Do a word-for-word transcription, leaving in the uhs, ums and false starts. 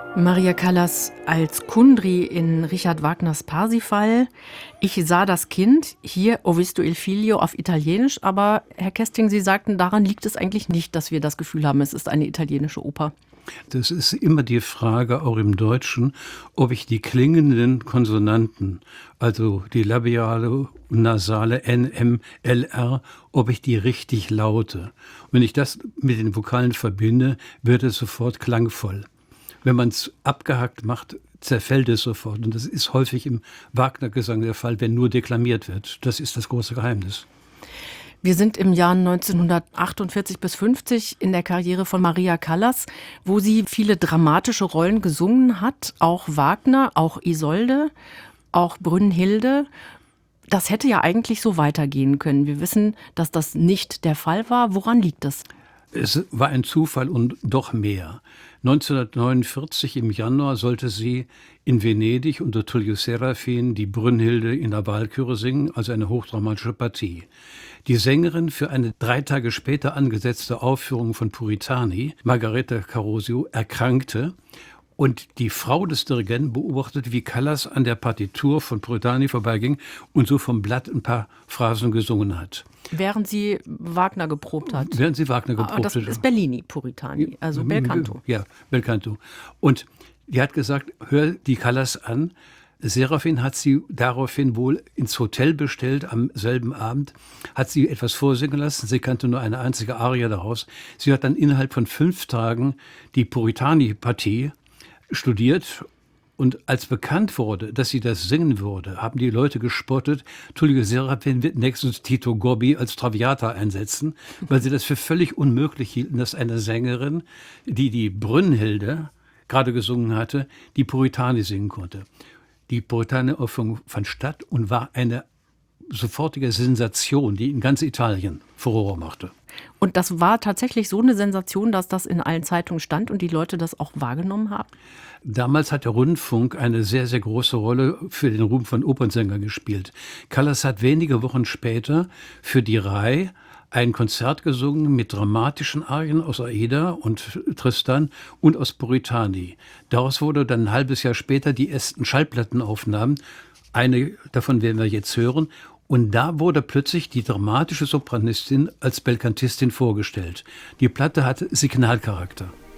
Maria Callas als Kundry in Richard Wagners Parsifal. Ich sah das Kind, hier Ho visto il figlio auf Italienisch, aber Herr Kesting, Sie sagten, daran liegt es eigentlich nicht, dass wir das Gefühl haben, es ist eine italienische Oper. Das ist immer die Frage, auch im Deutschen, ob ich die klingenden Konsonanten, also die labiale und nasale N, M, L, R, ob ich die richtig laute. Wenn ich das mit den Vokalen verbinde, wird es sofort klangvoll. Wenn man es abgehackt macht, zerfällt es sofort. Und das ist häufig im Wagner-Gesang der Fall, wenn nur deklamiert wird. Das ist das große Geheimnis. Wir sind im Jahr neunzehnhundertachtundvierzig bis fünfzig in der Karriere von Maria Callas, wo sie viele dramatische Rollen gesungen hat. Auch Wagner, auch Isolde, auch Brünnhilde. Das hätte ja eigentlich so weitergehen können. Wir wissen, dass das nicht der Fall war. Woran liegt das? Es war ein Zufall und doch mehr. neunzehnhundertneunundvierzig im Januar sollte sie in Venedig unter Tullio Serafin die Brünnhilde in der Walküre singen, also eine hochdramatische Partie. Die Sängerin für eine drei Tage später angesetzte Aufführung von Puritani, Margareta Carosio, erkrankte. Und die Frau des Dirigenten beobachtete, wie Callas an der Partitur von Puritani vorbeiging und so vom Blatt ein paar Phrasen gesungen hat. Während sie Wagner geprobt hat. Während sie Wagner geprobt hat. Das ist Bellini, Puritani, also Bel Canto. Ja, Bel Canto. Und die hat gesagt, hör die Callas an. Serafin hat sie daraufhin wohl ins Hotel bestellt am selben Abend, hat sie etwas vorsingen lassen. Sie kannte nur eine einzige Arie daraus. Sie hat dann innerhalb von fünf Tagen die Puritani-Partie studiert. Und als bekannt wurde, dass sie das singen würde, haben die Leute gespottet, Tullio Serafin wird nächstens Tito Gobbi als Traviata einsetzen, weil sie das für völlig unmöglich hielten, dass eine Sängerin, die die Brünnhilde gerade gesungen hatte, die Puritani singen konnte. Die Puritani-Aufführung fand statt und war eine sofortige Sensation, die in ganz Italien Furore machte. Und das war tatsächlich so eine Sensation, dass das in allen Zeitungen stand und die Leute das auch wahrgenommen haben? Damals hat der Rundfunk eine sehr, sehr große Rolle für den Ruhm von Opernsängern gespielt. Callas hat wenige Wochen später für die Rai ein Konzert gesungen mit dramatischen Arien aus Aida und Tristan und aus Puritani. Daraus wurde dann ein halbes Jahr später die ersten Schallplattenaufnahmen. Eine davon werden wir jetzt hören. Und da wurde plötzlich die dramatische Sopranistin als Belcantistin vorgestellt. Die Platte hatte Signalcharakter.